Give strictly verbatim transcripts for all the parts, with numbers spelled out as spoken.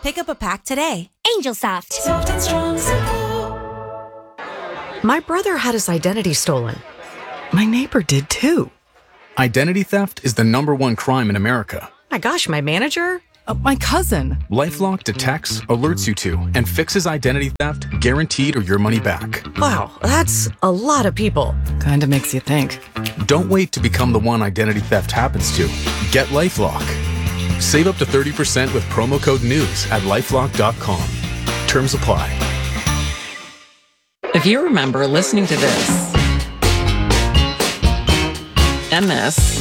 Pick up a pack today. Angel Soft. Soft and strong, simple. My brother had his identity stolen. My neighbor did too. Identity theft is the number one crime in America. My gosh, my manager? Uh, my cousin. LifeLock detects, alerts you to, and fixes identity theft guaranteed or your money back. Wow, that's a lot of people. Kinda makes you think. Don't wait to become the one identity theft happens to. Get LifeLock. Save up to thirty percent with promo code NEWS at lifelock dot com. Terms apply. If you remember listening to this, M S,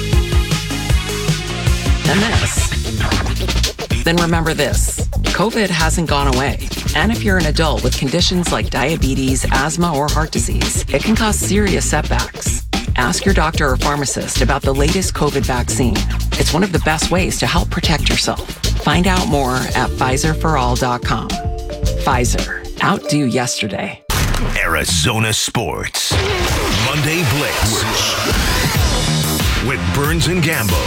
M S, then remember this. COVID hasn't gone away. And if you're an adult with conditions like diabetes, asthma, or heart disease, it can cause serious setbacks. Ask your doctor or pharmacist about the latest COVID vaccine. It's one of the best ways to help protect yourself. Find out more at Pfizer for all dot com. Pfizer. Outdo yesterday. Arizona Sports. Monday Blitz. With Burns and Gambo.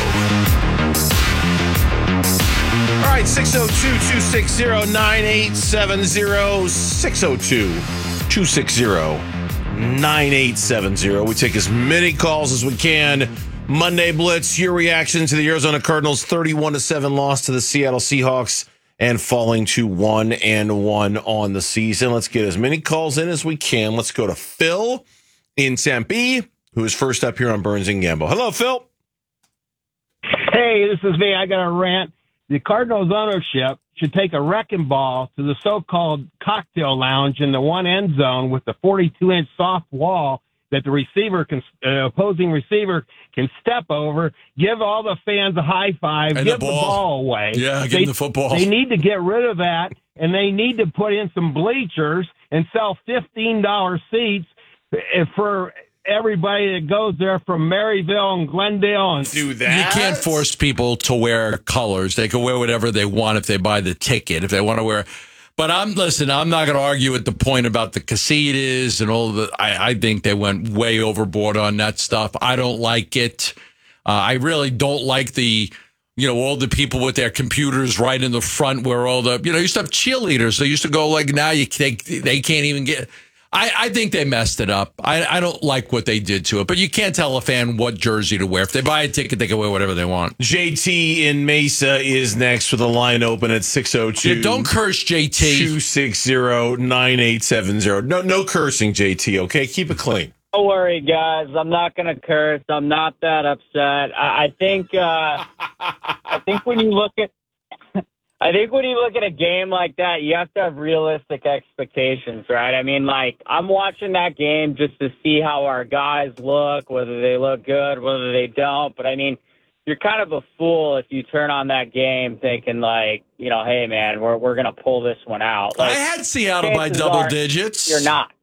All right, six oh two, two six zero, nine eight seven zero, six oh two, two six zero, nine eight seven zero. We take as many calls as we can. Monday Blitz, your reaction to the Arizona Cardinals' thirty-one to seven loss to the Seattle Seahawks and falling to one and one on the season. Let's get as many calls in as we can. Let's go to Phil in Tempe, who is first up here on Burns and Gambo. Hello, Phil. Hey, this is me. I got a rant. The Cardinals ownership should take a wrecking ball to the so-called cocktail lounge in the one end zone with the forty-two inch soft wall that the receiver can, uh, opposing receiver can step over, give all the fans a high five, and give the the ball, ball away. Yeah, they, give them the football. They need to get rid of that, and they need to put in some bleachers and sell fifteen dollar seats for everybody that goes there from Maryville and Glendale. And do that. You can't force people to wear colors. They can wear whatever they want if they buy the ticket. If they want to wear, but I'm listen. I'm not going to argue with the point about the casitas and all the. I, I think they went way overboard on that stuff. I don't like it. Uh, I really don't like the. You know, all the people with their computers right in the front where all the, you know, used to have cheerleaders. They used to go like, now you they, they can't even get. I, I think they messed it up. I, I don't like what they did to it, but you can't tell a fan what jersey to wear. If they buy a ticket, they can wear whatever they want. J T in Mesa is next with a line open at six oh two. Yeah, don't curse, J T. two six zero, nine eight seven zero. No, no cursing, J T, okay? Keep it clean. Don't worry, guys. I'm not going to curse. I'm not that upset. I, I think uh, I think when you look at I think when you look at a game like that, you have to have realistic expectations, right? I mean, like, I'm watching that game just to see how our guys look, whether they look good, whether they don't. But, I mean, you're kind of a fool if you turn on that game thinking, like, you know, hey, man, we're we're going to pull this one out. Like, I had Seattle by double are, digits. You're not.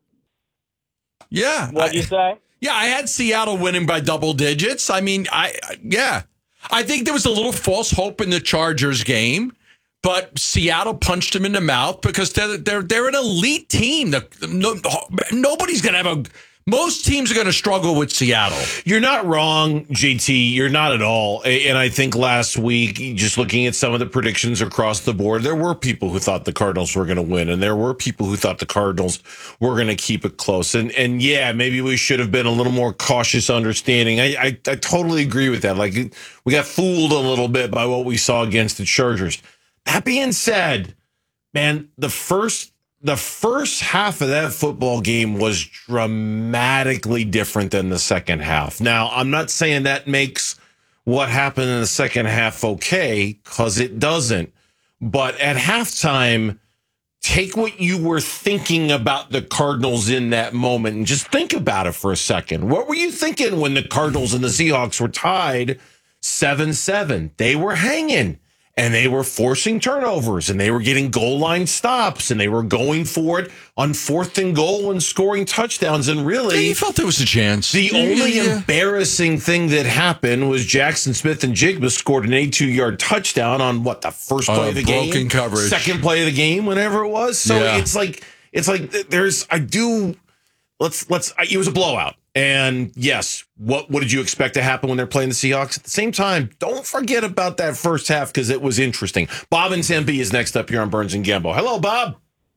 Yeah. What'd you say? Yeah, I had Seattle winning by double digits. I mean, I yeah. I think there was a little false hope in the Chargers game. But Seattle punched them in the mouth because they're they're they're an elite team. The, no, nobody's going to have a. Most teams are going to struggle with Seattle. You're not wrong, J T. You're not at all. And I think last week, just looking at some of the predictions across the board, there were people who thought the Cardinals were going to win, and there were people who thought the Cardinals were going to keep it close. And and yeah, maybe we should have been a little more cautious, understanding. I, I I totally agree with that. Like, we got fooled a little bit by what we saw against the Chargers. That being said, man, the first the first half of that football game was dramatically different than the second half. Now, I'm not saying that makes what happened in the second half okay, because it doesn't. But at halftime, take what you were thinking about the Cardinals in that moment and just think about it for a second. What were you thinking when the Cardinals and the Seahawks were tied seven seven? They were hanging. And they were forcing turnovers, and they were getting goal line stops, and they were going for it on fourth and goal and scoring touchdowns. And really, yeah, you felt there was a chance. The only yeah. embarrassing thing that happened was Jackson Smith and Jigba scored an eighty-two yard touchdown on what, the first play uh, of the broken game, coverage, second play of the game, whenever it was. So yeah. it's like it's like there's I do let's let's it was a blowout. And yes, what, what did you expect to happen when they're playing the Seahawks? At the same time, don't forget about that first half because it was interesting. Bob and Tempe is next up here on Burns and Gambo. Hello, Bob.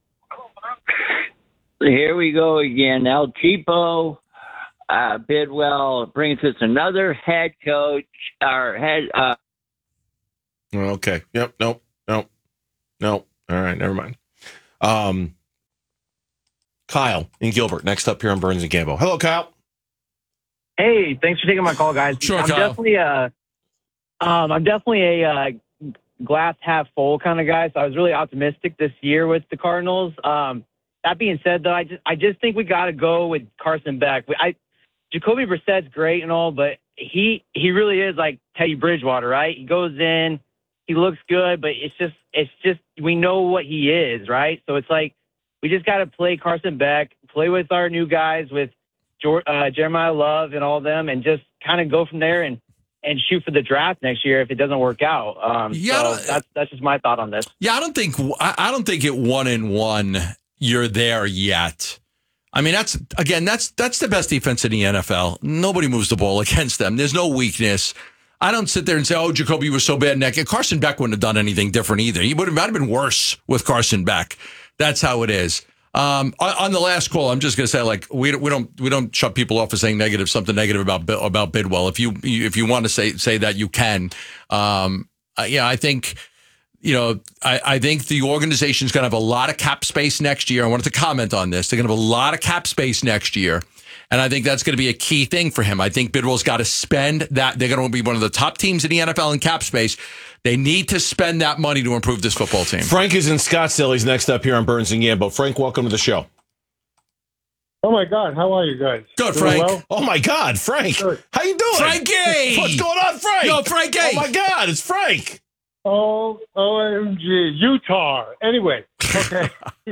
Here we go again. El Cheapo uh, Bidwell brings us another head coach, our head. Uh, okay. Yep. Nope. Nope. Nope. All right. Never mind. Um, Kyle and Gilbert next up here on Burns and Gambo. Hello, Kyle. Hey, thanks for taking my call, guys. Sure, I'm Kyle. definitely a, um, I'm definitely a uh, glass half full kind of guy. So I was really optimistic this year with the Cardinals. Um, that being said, though, I just, I just think we got to go with Carson Beck. I, Jacoby Brissett's great and all, but he, he really is like Teddy Bridgewater, right? He goes in, he looks good, but it's just, it's just we know what he is, right? So it's like we just got to play Carson Beck, play with our new guys with. Uh, Jeremiah Love and all of them, and just kind of go from there and, and shoot for the draft next year if it doesn't work out. Um, Yeah, so that's that's just my thought on this. Yeah, I don't think I I don't think at one and one you're there yet. I mean, that's again, that's that's the best defense in the N F L. Nobody moves the ball against them. There's no weakness. I don't sit there and say, "Oh, Jacoby was so bad." And Carson Beck wouldn't have done anything different either. He would have might have been worse with Carson Beck. That's how it is. Um, on, on the last call, I'm just going to say, like, we we don't we don't shut people off for saying negative something negative about about Bidwell. If you if you want to say say that, you can. Um, uh, yeah, I think you know I, I think the organization is going to have a lot of cap space next year. I wanted to comment on this. They're going to have a lot of cap space next year, and I think that's going to be a key thing for him. I think Bidwell's got to spend that. They're going to be one of the top teams in the N F L in cap space. They need to spend that money to improve this football team. Frank is in Scottsdale. He's next up here on Burns and Gambo. Frank, welcome to the show. Oh, my God. How are you guys? Good, Doing Frank. well? Oh, my God, Frank. Good. How you doing? Frankie! What's going on, Frank? Yo, Frankie! Oh, my God, it's Frank. Oh, O M G. Utah. Anyway, okay.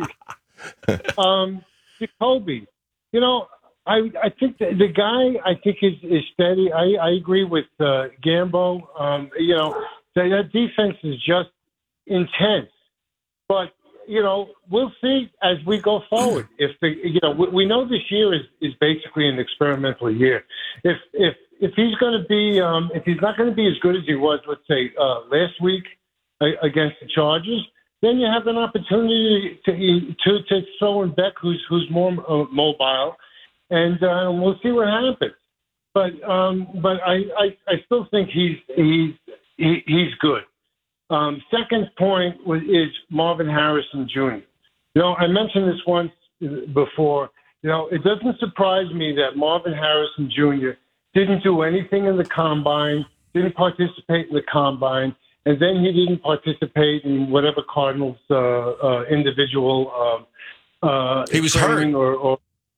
um, Jacoby, you know, I I think the, the guy, I think, is, is steady. I, I agree with uh, Gambo. Um, you know, that, that defense is just intense. But, you know, we'll see as we go forward. If the, you know, we, we know this year is, is basically an experimental year. If if if he's going to be, um, if he's not going to be as good as he was, let's say uh, last week uh, against the Chargers, then you have an opportunity to to, to throw in Beck, who's who's more uh, mobile, and uh, we'll see what happens. But um, but I, I, I still think he's he's he, he's good. Um, second point was, is Marvin Harrison Junior You know, I mentioned this once before. You know, it doesn't surprise me that Marvin Harrison Junior didn't do anything in the combine, didn't participate in the combine, and then he didn't participate in whatever Cardinals uh, uh, individual uh, uh, he was hurt or, or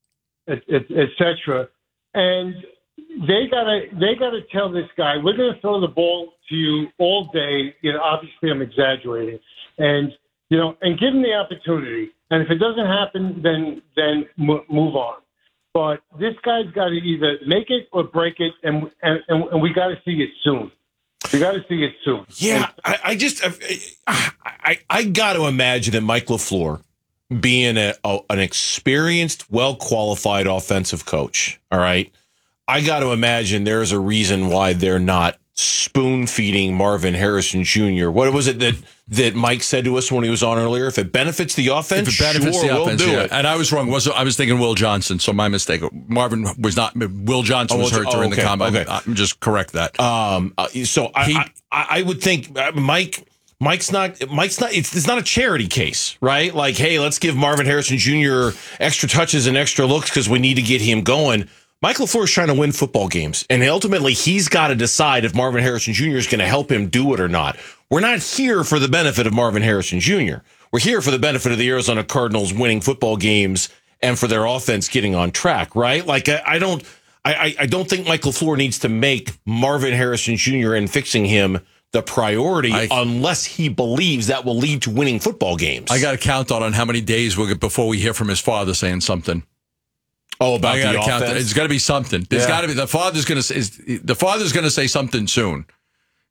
et, et, et cetera. And they gotta they gotta tell this guy, we're gonna throw the ball to you all day. You know, obviously I'm exaggerating, and you know, and give him the opportunity. And if it doesn't happen, then then m- move on. But this guy's got to either make it or break it, and and, and we got to see it soon. We got to see it soon. Yeah, I, I just I I, I got to imagine that Mike LaFleur, being a, a, an experienced, well qualified offensive coach, all right. I got to imagine there's a reason why they're not spoon feeding Marvin Harrison Junior What was it that, that Mike said to us when he was on earlier? If it benefits the offense, if it benefits sure, the we'll offense, do yeah. it. And I was wrong. Was I was thinking Will Johnson, so my mistake. Marvin was not. Will Johnson Oh, was hurt oh, during okay, the combine. okay. I'm just correct that. Um, uh, so I, He- I, I would think uh, Mike. Mike's not. Mike's not. It's, it's not a charity case, right? Like, hey, let's give Marvin Harrison Junior extra touches and extra looks because we need to get him going. Mike LaFleur is trying to win football games, and ultimately he's got to decide if Marvin Harrison Junior is going to help him do it or not. We're not here for the benefit of Marvin Harrison Junior We're here for the benefit of the Arizona Cardinals winning football games and for their offense getting on track, right? Like, I, I don't, I, I don't think Mike LaFleur needs to make Marvin Harrison Junior and fixing him the priority I, unless he believes that will lead to winning football games. I got to count on on how many days we'll get before we hear from his father saying something. Oh, about I the gotta offense? count. It's got to be something. There's Yeah. got to be the father's going to say the father's going to say something soon.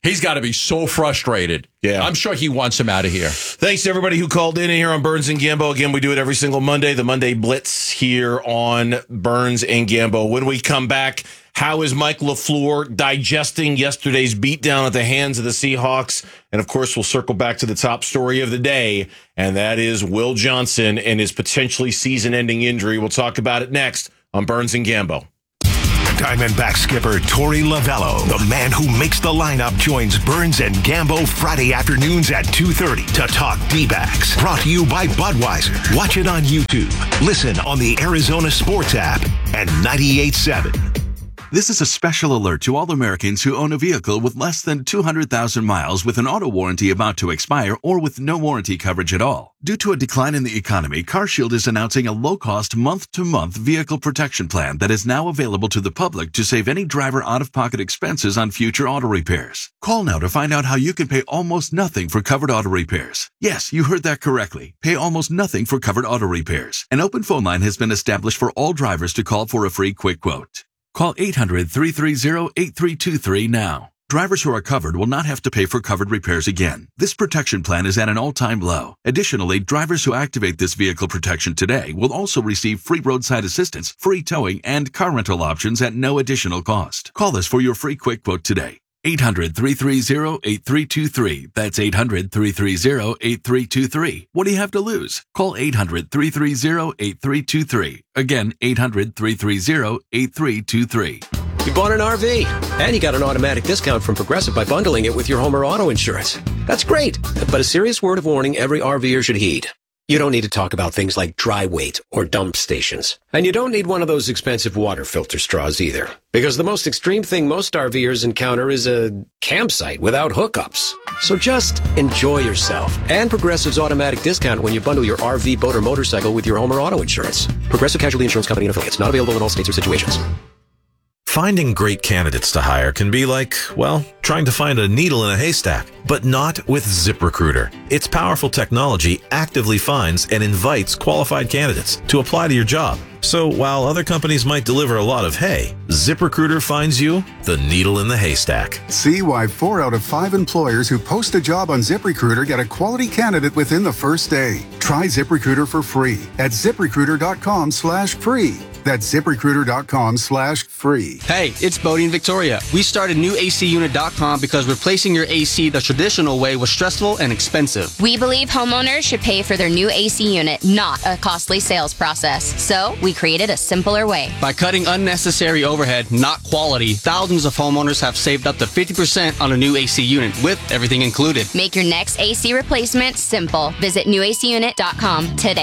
He's got to be so frustrated. Yeah. I'm sure he wants him out of here. Thanks to everybody who called in here on Burns and Gambo. Again, we do it every single Monday, the Monday Blitz here on Burns and Gambo. When we come back, how is Mike LaFleur digesting yesterday's beatdown at the hands of the Seahawks? And, of course, we'll circle back to the top story of the day, and that is Will Johnson and his potentially season-ending injury. We'll talk about it next on Burns and Gambo. Diamondback skipper Torey Lovello, the man who makes the lineup, joins Burns and Gambo Friday afternoons at two thirty to talk D-backs. Brought to you by Budweiser. Watch it on YouTube. Listen on the Arizona Sports app and ninety-eight point seven. This is a special alert to all Americans who own a vehicle with less than two hundred thousand miles with an auto warranty about to expire or with no warranty coverage at all. Due to a decline in the economy, CarShield is announcing a low-cost month-to-month vehicle protection plan that is now available to the public to save any driver out-of-pocket expenses on future auto repairs. Call now to find out how you can pay almost nothing for covered auto repairs. Yes, you heard that correctly. Pay almost nothing for covered auto repairs. An open phone line has been established for all drivers to call for a free quick quote. Call eight hundred, three three zero, eight three two three now. Drivers who are covered will not have to pay for covered repairs again. This protection plan is at an all-time low. Additionally, drivers who activate this vehicle protection today will also receive free roadside assistance, free towing, and car rental options at no additional cost. Call us for your free quick quote today. eight hundred, three three zero, eight three two three. That's eight hundred, three three zero, eight three two three. What do you have to lose? Call eight hundred, three three zero, eight three two three. Again, eight hundred, three three zero, eight three two three. You bought an R V, and you got an automatic discount from Progressive by bundling it with your home or auto insurance. That's great, but a serious word of warning every RVer should heed. You don't need to talk about things like dry weight or dump stations. And you don't need one of those expensive water filter straws either. Because the most extreme thing most RVers encounter is a campsite without hookups. So just enjoy yourself. And Progressive's automatic discount when you bundle your R V, boat, or motorcycle with your home or auto insurance. Progressive Casualty Insurance Company and affiliates. Not available in all states or situations. Finding great candidates to hire can be like, well, trying to find a needle in a haystack, but not with ZipRecruiter. Its powerful technology actively finds and invites qualified candidates to apply to your job. So while other companies might deliver a lot of hay, ZipRecruiter finds you the needle in the haystack. See why four out of five employers who post a job on ZipRecruiter get a quality candidate within the first day. Try ZipRecruiter for free at ZipRecruiter.com slash free. That's ZipRecruiter.com slash free. Hey, it's Bodie and Victoria. We started new A C unit dot com because replacing your A C the traditional way was stressful and expensive. We believe homeowners should pay for their new A C unit, not a costly sales process. So we created a simpler way. By cutting unnecessary overhead, not quality, thousands of homeowners have saved up to fifty percent on a new A C unit with everything included. Make your next A C replacement simple. Visit new A C unit dot com today.